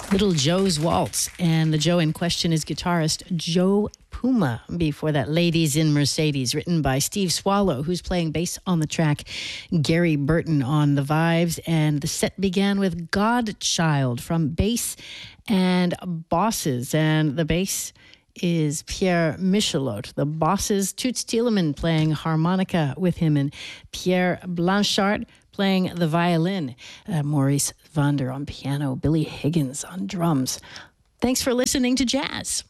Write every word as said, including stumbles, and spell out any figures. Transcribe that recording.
Little Joe's Waltz, and the Joe in question is guitarist Joe Puma. Before that, Ladies in Mercedes, written by Steve Swallow, who's playing bass on the track, Gary Burton on the vibes, and the set began with Godchild from Bass and Bosses, and the bass is Pierre Michelot. The Bosses, Toots Thielemans playing harmonica with him, and Pierre Blanchard playing the violin, uh, Maurice Vander on piano, Billy Higgins on drums. Thanks for listening to Jazz.